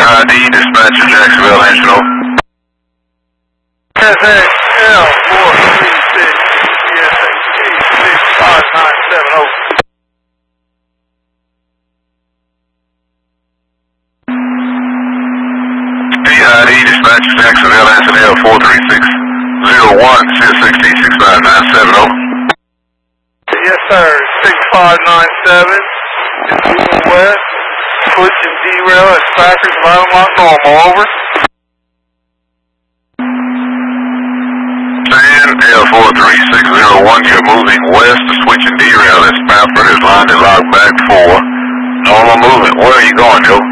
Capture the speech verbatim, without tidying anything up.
I D, dispatcher Jacksonville, Angelo. S X L four three six, C S H T six five nine seven zero. P I D, dispatcher Jacksonville, S N L four three six zero one, C S H T six five nine seven zero. Yes, sir. six five nine seven. It's moving west. Switch and derail at Spackers Vital Lock normal. Over. San L four three six zero one, you're moving west. Switch and derail at Spafford is line to lock back four. Normal movement. Where are you going, Joe?